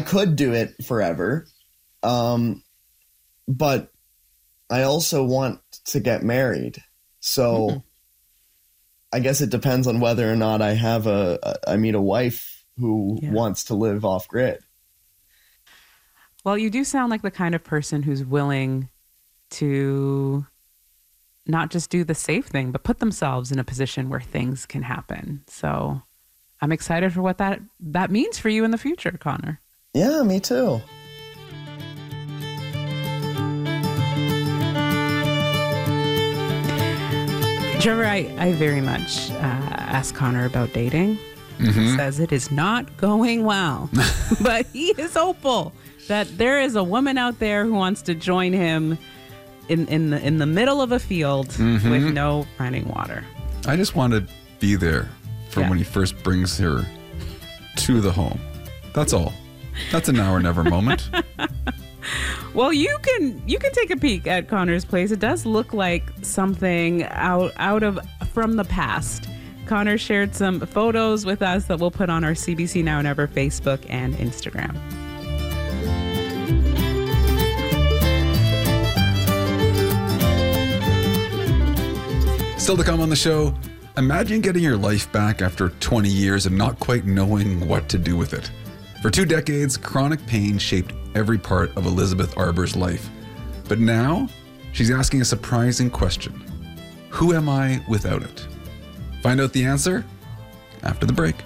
could do it forever. But I also want to get married. So I guess it depends on whether or not I have I meet a wife who wants to live off grid. Well, you do sound like the kind of person who's willing to not just do the safe thing, but put themselves in a position where things can happen. So I'm excited for what that means for you in the future, Connor. Yeah, me too. Trevor, I very much asked Connor about dating. He says it is not going well, but he is hopeful that there is a woman out there who wants to join him in the middle of a field with no running water. I just want to be there for when he first brings her to the home. That's all. That's a now or never moment. Well, you can take a peek at Connor's place. It does look like something out of from the past. Connor shared some photos with us that we'll put on our CBC Now and Ever Facebook and Instagram. Still to come on the show, imagine getting your life back after 20 years and not quite knowing what to do with it. For 2 decades, chronic pain shaped every part of Elizabeth Arbour's life. But now, she's asking a surprising question. Who am I without it? Find out the answer after the break.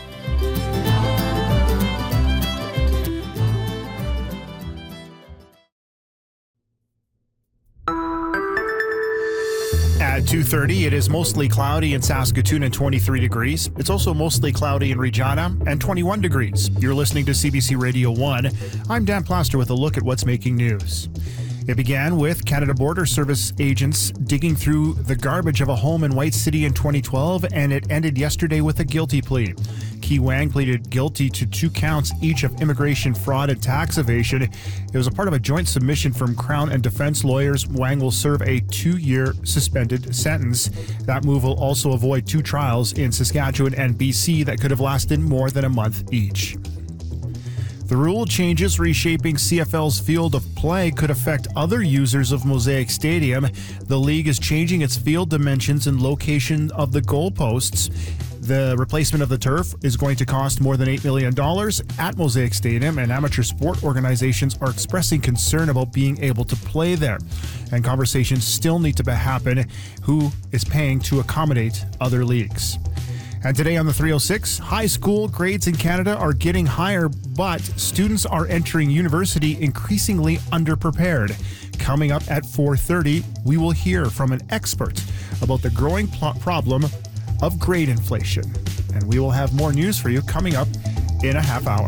At 2:30, it is mostly cloudy in Saskatoon and 23 degrees. It's also mostly cloudy in Regina and 21 degrees. You're listening to CBC Radio 1. I'm Dan Plaster with a look at what's making news. It began with Canada Border Service agents digging through the garbage of a home in White City in 2012, and it ended yesterday with a guilty plea. Key Wang pleaded guilty to 2 counts each of immigration fraud and tax evasion. It was a part of a joint submission from Crown and defense lawyers. Wang will serve a 2-year suspended sentence. That move will also avoid 2 trials in Saskatchewan and BC that could have lasted more than a month each. The rule changes reshaping CFL's field of play could affect other users of Mosaic Stadium. The league is changing its field dimensions and location of the goalposts. The replacement of the turf is going to cost more than $8 million at Mosaic Stadium, and amateur sport organizations are expressing concern about being able to play there. And conversations still need to happen who is paying to accommodate other leagues. And today on the 306, high school grades in Canada are getting higher, but students are entering university increasingly underprepared. Coming up at 4:30, we will hear from an expert about the growing problem of grade inflation. And we will have more news for you coming up in a half hour.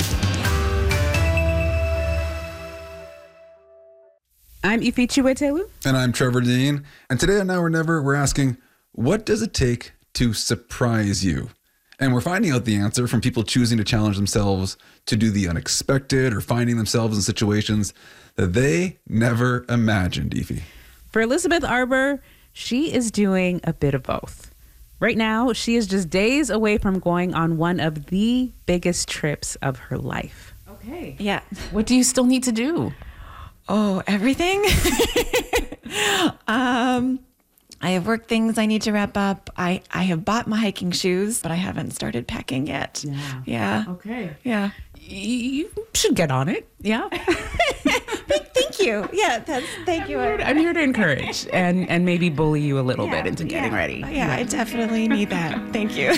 I'm Ife Chiwetelu. And I'm Trevor Dean. And today on Now or Never, we're asking, what does it take to surprise you? And we're finding out the answer from people choosing to challenge themselves to do the unexpected or finding themselves in situations that they never imagined, Ify. For Elizabeth Arbour, she is doing a bit of both. Right now, she is just days away from going on one of the biggest trips of her life. Okay. Yeah. What do you still need to do? Oh, everything. I have work things I need to wrap up. I have bought my hiking shoes, but I haven't started packing yet. Yeah. Okay. Yeah. You should get on it. Yeah. Thank you. Yeah, thank you. I'm here to encourage and maybe bully you a little bit into getting ready. Yeah, I definitely need that. Thank you.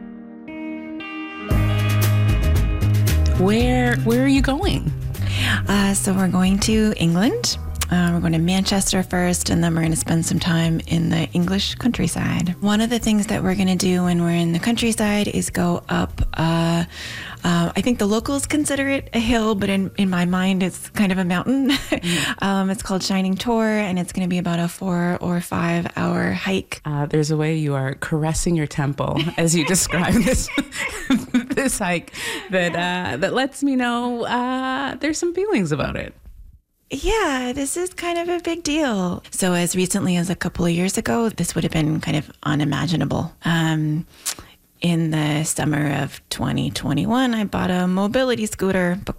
Where are you going? So we're going to England. We're going to Manchester first, and then we're going to spend some time in the English countryside. One of the things that we're going to do when we're in the countryside is go up, I think the locals consider it a hill, but in my mind, it's kind of a mountain. It's called Shining Tor, and it's going to be about a 4 or 5 hour hike. There's a way you are caressing your temple as you describe this this hike that lets me know there's some feelings about it. Yeah, this is kind of a big deal. So as recently as a couple of years ago, this would have been kind of unimaginable. In the summer of 2021, I bought a mobility scooter